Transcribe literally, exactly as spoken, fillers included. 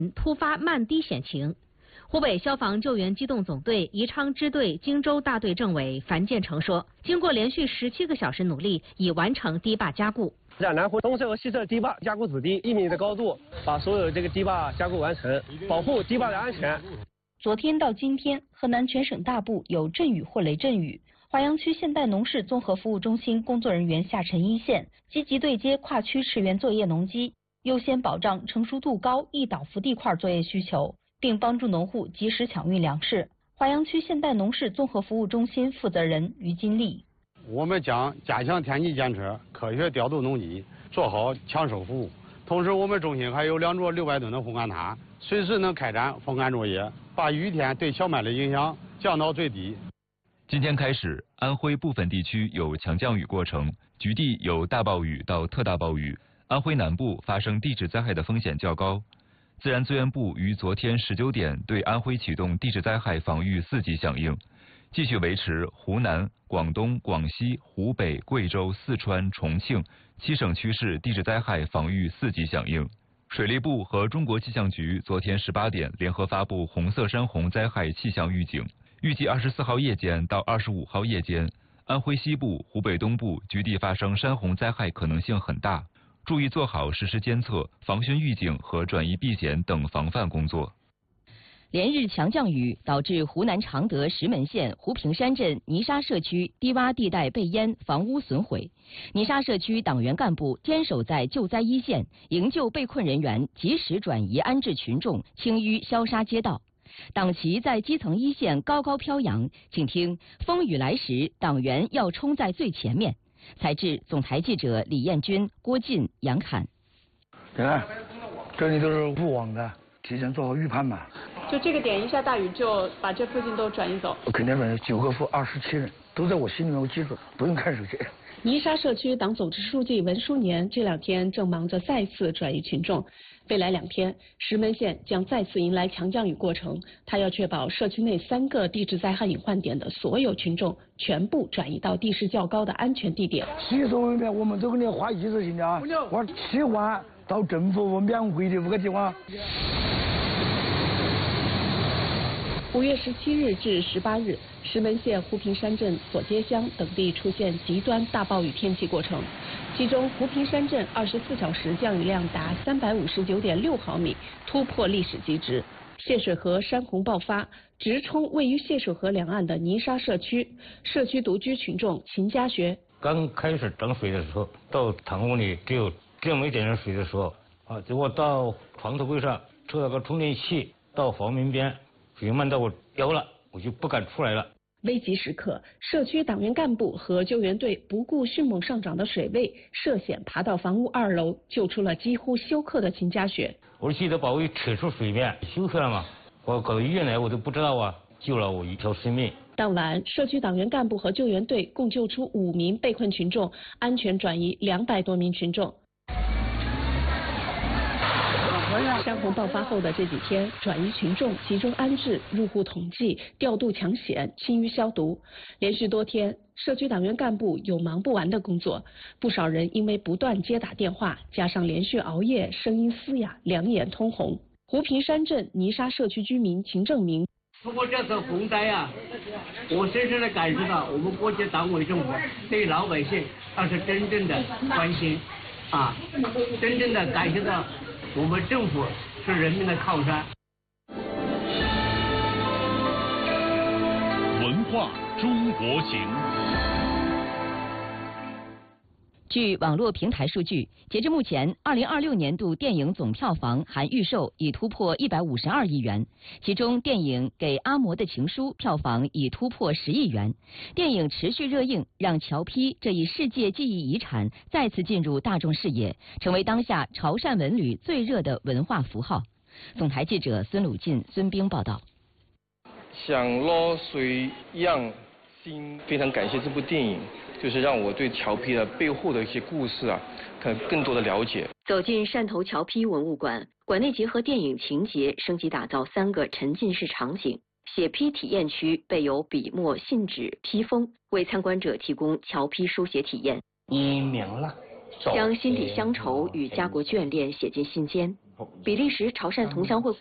突发慢低险情。湖北消防救援机动总队宜昌支队荆州大队政委樊建成说，经过连续十七个小时努力，已完成堤坝加固。 在南湖东侧和西侧堤坝加固子堤一米的高度，把所有这个堤坝加固完成，保护堤坝的安全。 昨天到今天，河南全省大部有阵雨或雷阵雨。华阳区现代农事综合服务中心工作人员下沉一线，积极对接跨区驰援作业农机，优先保障成熟度高、易倒伏地块作业需求，并帮助农户及时抢运粮食。华阳区现代农事综合服务中心负责人于金丽： 我们将加强天气监测，科学调度农机，做好抢收服务。同时，我们中心还有两座六百吨的烘干塔，随时能开展烘干作业，把雨天对小麦的影响降到最低。 今天开始，安徽部分地区有强降雨过程，局地有大暴雨到特大暴雨。安徽南部发生地质灾害的风险较高。自然资源部于昨天十九点对安徽启动地质灾害防御四级响应，继续维持湖南、广东、广西、湖北、贵州、四川、重庆七省区市地质灾害防御四级响应。水利部和中国气象局昨天十八点联合发布红色山洪灾害气象预警。预计二十四号夜间到二十五号夜间，安徽西部、湖北东部局地发生山洪灾害可能性很大，注意做好实时监测、防汛预警和转移避险等防范工作。 连日强降雨导致湖南常德石门县湖平山镇泥沙社区低洼地带被淹，房屋损毁。泥沙社区党员干部坚守在救灾一线，营救被困人员，及时转移安置群众，清淤消杀街道。党旗在基层一线高高飘扬，请听风雨来时，党员要冲在最前面。采制总台记者李彦军、郭进、杨侃。 你看，这里都是雾网的，提前做好预判嘛。 就这个点一下大雨就把这附近都转移走。 我肯定转移九个户二十七人，都在我心里面，我记住，不用看手机。 泥沙社区党组织书记文书年这两天正忙着再次转移群众。未来两天，石门县将再次迎来强降雨过程，他要确保社区内三个地质灾害隐患点的所有群众全部转移到地势较高的安全地点。 洗手面我们都给你花一次性的啊，我七万到政府免费的五个地方。 五月十七日至十八日，石门县湖平山镇左街乡等地出现极端大暴雨天气过程，其中湖平山镇二十四小时降雨量达三百五十九点六毫米，突破历史极值。泄水河山洪爆发，直冲位于泄水河两岸的泥沙社区，社区独居群众秦家学。 刚开始涨水的时候，到堂屋里只有这么一点点水的时候，啊，结果到床头柜上抽了个充电器，到房门边。水漫到我腰了，我就不敢出来了。 危急时刻，社区党员干部和救援队不顾迅猛上涨的水位，涉险爬到房屋二楼，救出了几乎休克的秦家雪。 我记得把我扯出水面，休克了嘛，我搞到医院来，我都不知道啊，救了我一条生命。 当晚，社区党员干部和救援队共救出五名被困群众，安全转移两百多名群众。山洪爆发后的这几天，转移群众、集中安置、入户统计、调度抢险、清淤消毒，连续多天，社区党员干部有忙不完的工作。不少人因为不断接打电话，加上连续熬夜，声音嘶哑，两眼通红。湖平山镇泥沙社区居民秦正明： 通过这次洪灾啊，我深深的感受到我们国家党委政府对老百姓那是真正的关心啊，真正的感受到我们政府是人民的靠山。 文化中国行。 据网络平台数据，截至目前，二零二六年度电影总票房含预售已突破一百五十二亿元，其中电影《给阿嬷的情书》票房已突破十亿元。电影持续热映，让侨批这一世界记忆遗产再次进入大众视野，成为当下潮汕文旅最热的文化符号。总台记者孙鲁进、孙兵报道。 想落水样心，非常感谢这部电影。就是让我对侨批的背后的一些故事啊，可更多的了解。 走进汕头侨批文物馆，馆内结合电影情节，升级打造三个沉浸式场景。写批体验区备有笔墨、信纸、批封，为参观者提供侨批书写体验。 你明了， 将心底乡愁与家国眷恋写进信笺。 比利时潮汕同乡会